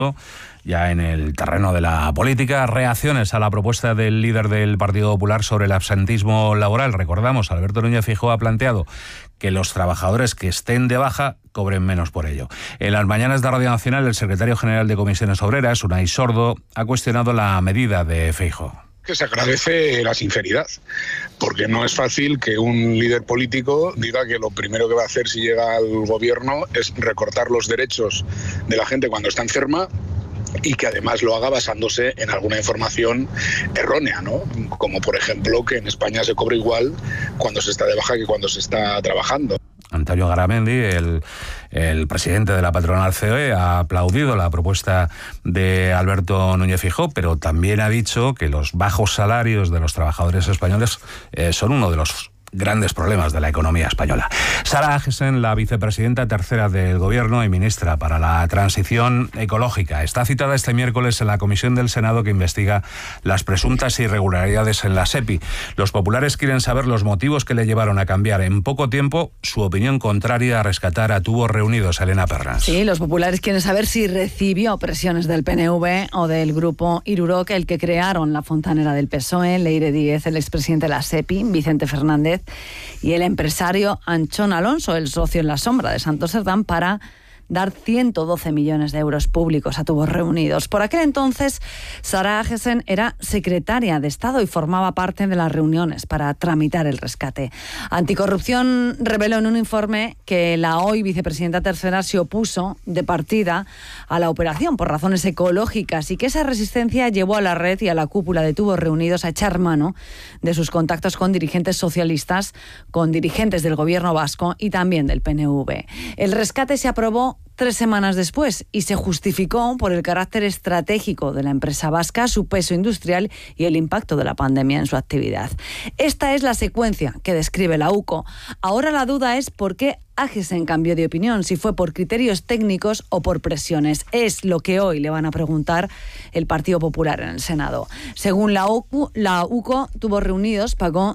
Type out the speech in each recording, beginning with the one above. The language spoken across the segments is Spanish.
Ya en el terreno de la política, reacciones a la propuesta del líder del Partido Popular sobre el absentismo laboral. Recordamos, Alberto Núñez Feijóo ha planteado que los trabajadores que estén de baja cobren menos por ello. En las mañanas de Radio Nacional, el secretario general de Comisiones Obreras, Unai Sordo, ha cuestionado la medida de Feijóo. Que se agradece la sinceridad, porque no es fácil que un líder político diga que lo primero que va a hacer si llega al gobierno es recortar los derechos de la gente cuando está enferma, y que además lo haga basándose en alguna información errónea, ¿no? Como por ejemplo que en España se cobra igual cuando se está de baja que cuando se está trabajando. Antonio Garamendi, el presidente de la patronal COE, ha aplaudido la propuesta de Alberto Núñez Feijóo, pero también ha dicho que los bajos salarios de los trabajadores españoles son uno de los grandes problemas de la economía española. Sara Agesen, la vicepresidenta tercera del Gobierno y ministra para la Transición Ecológica, está citada este miércoles en la comisión del Senado que investiga las presuntas irregularidades en la SEPI. Los populares quieren saber los motivos que le llevaron a cambiar en poco tiempo su opinión contraria a rescatar a Tubos Reunidos. Elena Perras. Sí, los populares quieren saber si recibió presiones del PNV o del grupo Iruroc, el que crearon la fontanera del PSOE, Leire Díez, el expresidente de la SEPI, Vicente Fernández, y el empresario Anchón Alonso, el socio en la sombra de Santos Cerdán, para dar 112 millones de euros públicos a Tubos Reunidos. Por aquel entonces, Sara Agesen era secretaria de Estado y formaba parte de las reuniones para tramitar el rescate. Anticorrupción reveló en un informe que la hoy vicepresidenta tercera se opuso de partida a la operación por razones ecológicas y que esa resistencia llevó a la red y a la cúpula de Tubos Reunidos a echar mano de sus contactos con dirigentes socialistas, con dirigentes del gobierno vasco y también del PNV. El rescate se aprobó 3 semanas después y se justificó por el carácter estratégico de la empresa vasca, su peso industrial y el impacto de la pandemia en su actividad. Esta es la secuencia que describe la UCO. Ahora la duda es por qué Agesen cambió de opinión, si fue por criterios técnicos o por presiones. Es lo que hoy le van a preguntar el Partido Popular en el Senado. Según la UCO, Tubos Reunidos pagó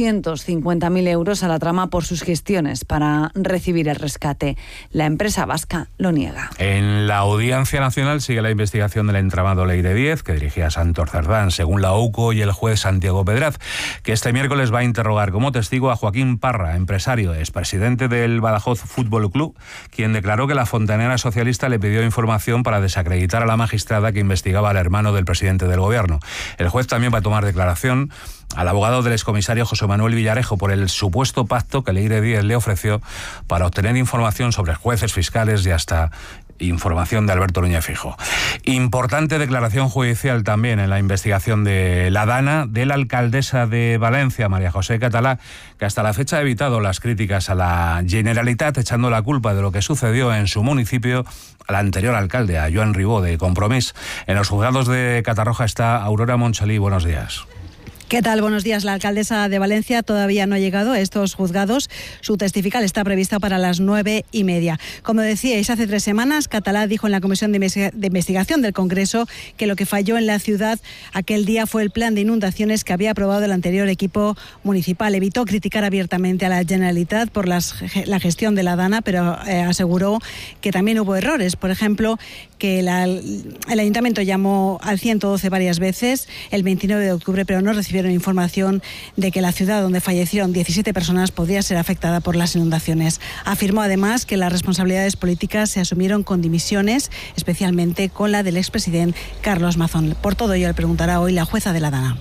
250.000 euros a la trama por sus gestiones para recibir el rescate. La empresa vasca lo niega. En la Audiencia Nacional sigue la investigación del entramado Leire Díez, que dirigía Santos Cerdán, según la UCO y el juez Santiago Pedraz, que este miércoles va a interrogar como testigo a Joaquín Parra, empresario, expresidente del Badajoz Fútbol Club, quien declaró que la fontanera socialista le pidió información para desacreditar a la magistrada que investigaba al hermano del presidente del gobierno. El juez también va a tomar declaración al abogado del excomisario José Manuel Villarejo por el supuesto pacto que Leire Díez le ofreció para obtener información sobre jueces, fiscales y hasta información de Alberto Núñez Feijóo. Importante declaración judicial también en la investigación de la DANA de la alcaldesa de Valencia, María José Catalá, que hasta la fecha ha evitado las críticas a la Generalitat, echando la culpa de lo que sucedió en su municipio al anterior alcalde, a Joan Ribó, de Compromís. En los juzgados de Catarroja está Aurora Monchalí. Buenos días. ¿Qué tal? Buenos días. La alcaldesa de Valencia todavía no ha llegado a estos juzgados. Su testifical está prevista para las 9:30. Como decíais, hace 3 semanas, Catalá dijo en la Comisión de Investigación del Congreso que lo que falló en la ciudad aquel día fue el plan de inundaciones que había aprobado el anterior equipo municipal. Evitó criticar abiertamente a la Generalitat por la gestión de la DANA, pero aseguró que también hubo errores. Por ejemplo, que el Ayuntamiento llamó al 112 varias veces el 29 de octubre, pero no recibió información de que la ciudad donde fallecieron 17 personas podría ser afectada por las inundaciones. Afirmó además que las responsabilidades políticas se asumieron con dimisiones, especialmente con la del expresidente Carlos Mazón. Por todo ello le preguntará hoy la jueza de la DANA.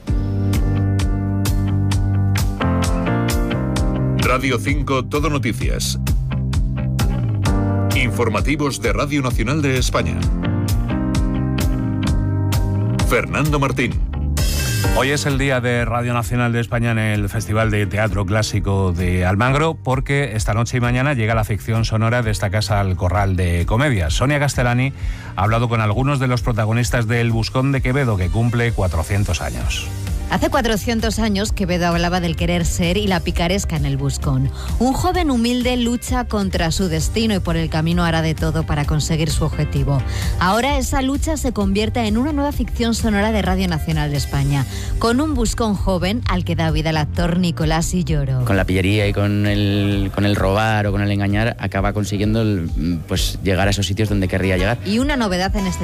Radio 5 Todo Noticias. Informativos de Radio Nacional de España. Fernando Martín. Hoy es el día de Radio Nacional de España en el Festival de Teatro Clásico de Almagro, porque esta noche y mañana llega la ficción sonora de esta casa al Corral de Comedias. Sonia Castellani ha hablado con algunos de los protagonistas de El Buscón de Quevedo, que cumple 400 años. Hace 400 años Quevedo hablaba del querer ser y la picaresca en el buscón. Un joven humilde lucha contra su destino y por el camino hará de todo para conseguir su objetivo. Ahora esa lucha se convierte en una nueva ficción sonora de Radio Nacional de España, con un buscón joven al que da vida el actor Nicolás Illoro. Con la pillería y con el robar o con el engañar acaba consiguiendo pues llegar a esos sitios donde querría llegar. Y una novedad en este